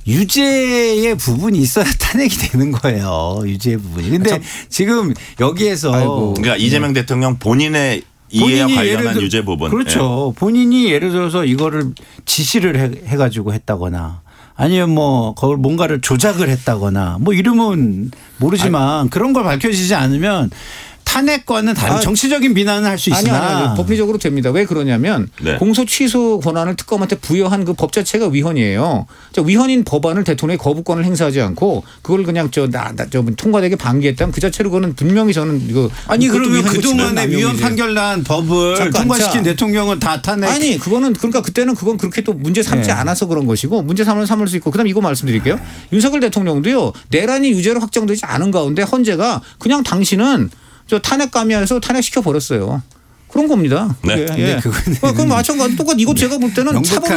유죄의 부분이 있어야 탄핵이 되는 거예요. 유죄의 부분이. 근데 지금 여기에서 그러니까 이재명 대통령 본인의 이해와 관련한 유죄 부분. 그렇죠. 본인이 예를 들어서 이거를 지시를 해가지고 했다거나 아니면 뭐 그걸 뭔가를 조작을 했다거나 뭐 이름은 모르지만 그런 걸 밝혀지지 않으면 탄핵과는 다른 정치적인 비난을 할 수 있으나 아니요. 법리적으로 됩니다. 왜 그러냐면 공소 취소 권한을 특검한테 부여한 그 법 자체가 위헌이에요. 위헌인 법안을 대통령이 거부권을 행사하지 않고 그걸 그냥 통과되게 방기했다면 그 자체로 그거는 분명히 저는 이거 아니 그러면 그동안에 위헌 판결난 법을 통과시킨 대통령은 다 탄핵. 아니 그거는 그러니까 그때는 그건 그렇게 또 문제 삼지 않아서 그런 것이고 문제 삼을 수 있고 그다음 이거 말씀드릴게요. 윤석열 대통령도요. 내란이 유죄로 확정되지 않은 가운데 헌재가 그냥 당신은 탄핵 감면해서 탄핵시켜 버렸어요. 그런 겁니다. 네. 예. 그럼 마찬가지 똑같 이거 제가 볼 때는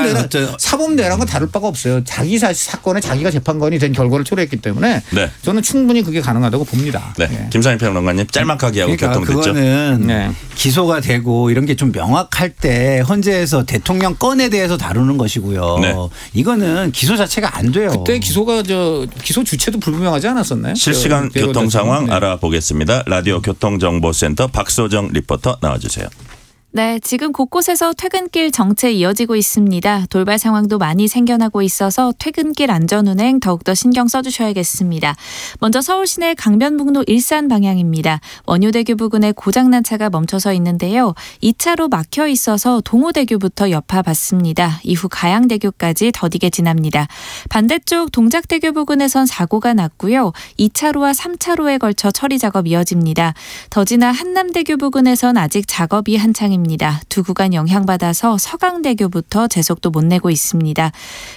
사법 내란과 다를 바가 없어요. 자기 사건에 자기가 재판관이 된 결과를 초래했기 때문에 저는 충분히 그게 가능하다고 봅니다. 네. 예. 김상일 평론가님 짤막하게 하고 교통됐죠. 그거는 기소가 되고 이런 게 좀 명확할 때 헌재에서 대통령 건에 대해서 다루는 것이고요. 이거는 기소 자체가 안 돼요. 그때 기소가 기소 주체도 불분명하지 않았었나요? 실시간 교통 상황 알아보겠습니다. 라디오 교통정보센터 박소정 리포터 나와주세요. 네, 지금 곳곳에서 퇴근길 정체 이어지고 있습니다. 돌발 상황도 많이 생겨나고 있어서 퇴근길 안전운행 더욱더 신경 써주셔야겠습니다. 먼저 서울 시내 강변북로 일산 방향입니다. 원효대교 부근에 고장난 차가 멈춰서 있는데요. 2차로 막혀 있어서 동호대교부터 여파 받습니다. 이후 가양대교까지 더디게 지납니다. 반대쪽 동작대교 부근에선 사고가 났고요. 2차로와 3차로에 걸쳐 처리 작업 이어집니다. 더 지나 한남대교 부근에선 아직 작업이 한창입니다. 두 구간 영향받아서 서강대교부터 제속도 못 내고 있습니다.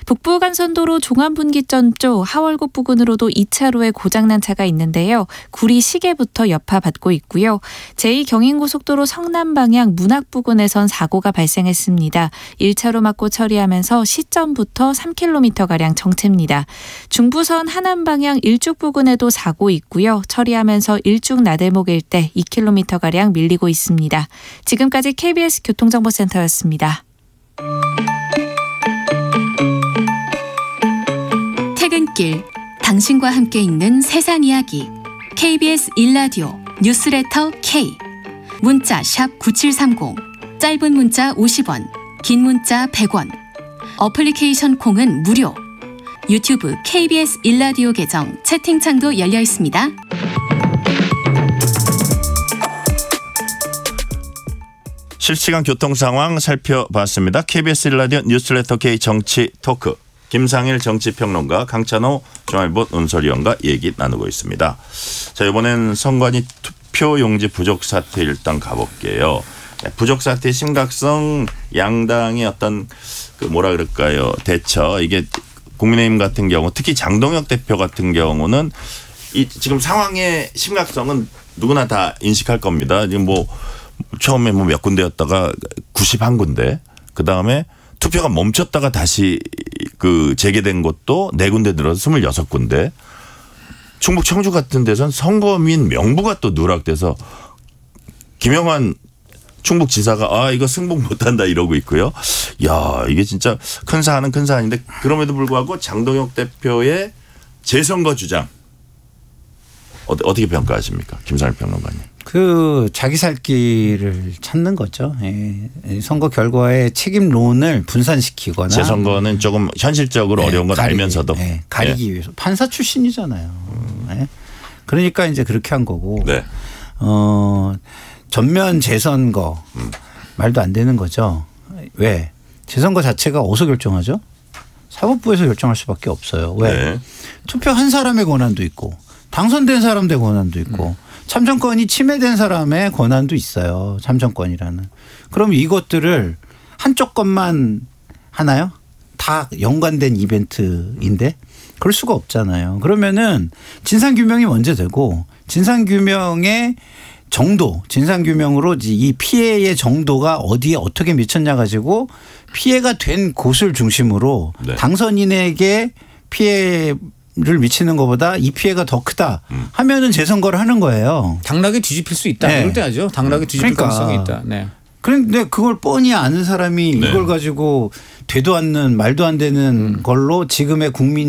북부간선도로 종암분기점 쪽 하월곡 부근으로도 2차로에 고장난 차가 있는데요. 구리 시계부터 여파 받고 있고요. 제2경인고속도로 성남 방향 문학 부근에선 사고가 발생했습니다. 1차로 막고 처리하면서 시점부터 3km가량 정체입니다. 중부선 하남 방향 일죽 부근에도 사고 있고요. 처리하면서 일죽 나들목 일대 2km가량 밀리고 있습니다. 지금까지 KBS 교통정보센터였습니다. 퇴근길 당신과 함께 읽는 세상 이야기 KBS 1라디오 뉴스레터 K 문자 샵 9730 짧은 문자 50원 긴 문자 100원 어플리케이션 콩은 무료 유튜브 KBS 1라디오 계정 채팅창도 열려 있습니다. 실시간 교통 상황 살펴봤습니다. KBS 1라디오 뉴스레터 K 정치 토크 김상일 정치평론가 강찬호 중앙일보 논설위원과 얘기 나누고 있습니다. 자, 이번엔 선관위 투표용지 부족 사태 일단 가볼게요. 부족 사태의 심각성 양당의 어떤 뭐라 그럴까요 대처 이게 국민의힘 같은 경우 특히 장동혁 대표 같은 경우는 이 지금 상황의 심각성은 누구나 다 인식할 겁니다. 지금 처음에 몇 군데였다가 91군데 그다음에 투표가 멈췄다가 다시 재개된 것도 4군데 늘어서 26군데 충북 청주 같은 데선 선거민 명부가 또 누락돼서 김영환 충북지사가 이거 승복 못한다 이러고 있고요. 야 이게 진짜 큰 사안은 큰 사안인데 그럼에도 불구하고 장동혁 대표의 재선거 주장 어떻게 평가하십니까? 김상일 평론가님. 자기 살 길을 찾는 거죠. 예. 선거 결과의 책임론을 분산시키거나. 재선거는 조금 현실적으로 어려운 건 알면서도. 가리기 위해서. 판사 출신이잖아요. 그러니까 이제 그렇게 한 거고. 전면 재선거 말도 안 되는 거죠. 왜? 재선거 자체가 어디서 결정하죠? 사법부에서 결정할 수밖에 없어요. 왜? 투표한 사람의 권한도 있고 당선된 사람의 권한도 있고 참정권이 침해된 사람의 권한도 있어요. 참정권이라는. 그럼 이것들을 한쪽 것만 하나요? 다 연관된 이벤트인데 그럴 수가 없잖아요. 그러면은 진상규명이 먼저 되고 진상규명의 정도, 진상규명으로 이 피해의 정도가 어디에 어떻게 미쳤냐 가지고 피해가 된 곳을 중심으로 당선인에게 피해를 미치는 것보다 이 피해가 더 크다 하면은 재선거를 하는 거예요. 당락에 뒤집힐 수 있다. 그럴 때 하죠. 당락에 뒤집힐 가능성이 있다. 그런데 그걸 뻔히 아는 사람이 이걸 가지고 되도 않는 말도 안 되는 걸로 지금의 국민